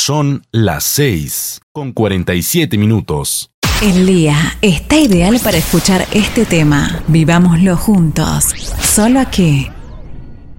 Son las 6:47. El día está ideal para escuchar este tema. Vivámoslo juntos. Solo aquí,